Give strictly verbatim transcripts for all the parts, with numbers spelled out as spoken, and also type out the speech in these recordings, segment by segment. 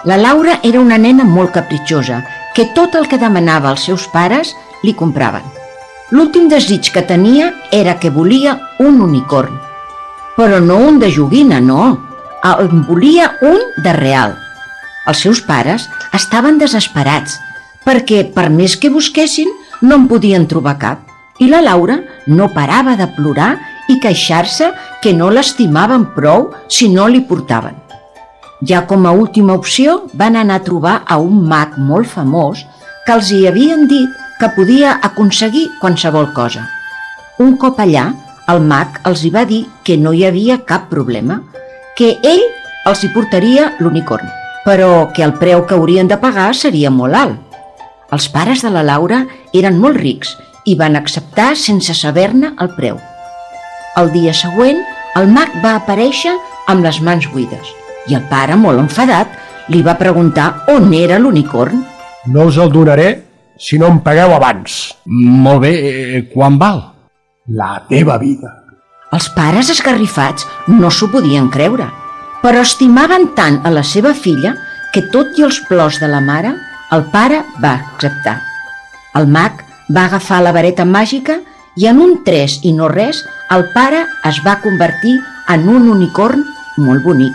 La Laura era una nena molt capritxosa, que tot el que demanava als seus pares li compraven. L'últim desig que tenia era que volia un unicorn. Però no un de joguina, no. En volia un de real. Els seus pares estaven desesperats, perquè per més que busquessin no en podien trobar cap, i la Laura no parava de plorar i queixar-se que no l'estimaven prou si no li portaven. Ja com a última opció van anar a trobar a un mag molt famós que els hi havien dit que podia aconseguir qualsevol cosa. Un cop allà, el mag els hi va dir que no hi havia cap problema, que ell els hi portaria l'unicorn, però que el preu que haurien de pagar seria molt alt. Els pares de la Laura eren molt rics i van acceptar sense saber-ne el preu. El dia següent, el mag va aparèixer amb les mans buides i el pare, molt enfadat, li va preguntar on era l'unicorn. No us el donaré si no em pagueu abans. Molt bé, eh, quan val? La teva vida. Els pares esgarrifats no s'ho podien creure, però estimaven tant a la seva filla que tot i els plors de la mare, el pare va acceptar. El mag va agafar la vareta màgica i en un tres i no res, el pare es va convertir en un unicorn molt bonic.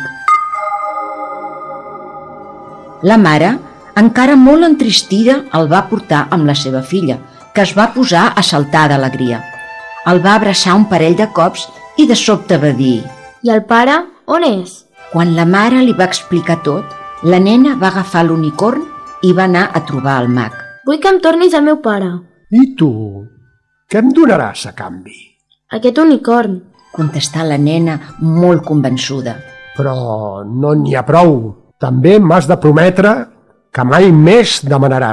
La mare, encara molt entristida, el va portar amb la seva filla, que es va posar a saltar d'alegria. El va abraçar un parell de cops i de sobte va dir: I el pare, on és? Quan la mare li va explicar tot, la nena va agafar l'unicorn i va anar a trobar el mag. Vull que em tornis al meu pare. I tu? Què em donaràs a canvi? Aquest unicorn. Contestà la nena molt convençuda. Però no n'hi ha prou. També m'has de prometre que mai més demanaràs.